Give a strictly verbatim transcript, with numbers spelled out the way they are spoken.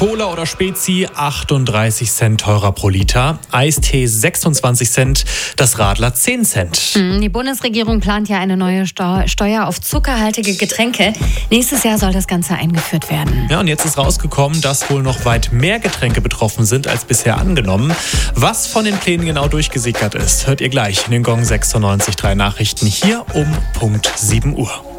Cola oder Spezi achtunddreißig Cent teurer pro Liter, Eistee sechsundzwanzig Cent, das Radler zehn Cent. Die Bundesregierung plant ja eine neue Steu- Steuer auf zuckerhaltige Getränke. Nächstes Jahr soll das Ganze eingeführt werden. Ja, und jetzt ist rausgekommen, dass wohl noch weit mehr Getränke betroffen sind als bisher angenommen. Was von den Plänen genau durchgesickert ist, hört ihr gleich in den Gong sechsundneunzig Komma drei Nachrichten hier um Punkt sieben Uhr.